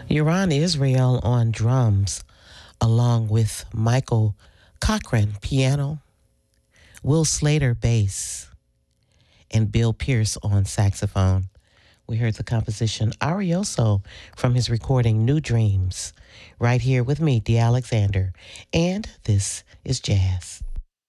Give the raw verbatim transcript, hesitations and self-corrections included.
Yaron Israel on drums, along with Michael Cochran piano, Will Slater bass, and Bill Pierce on saxophone. We heard the composition Arioso from his recording New Dreams, right here with me, Dee Alexander. And this is Jazz.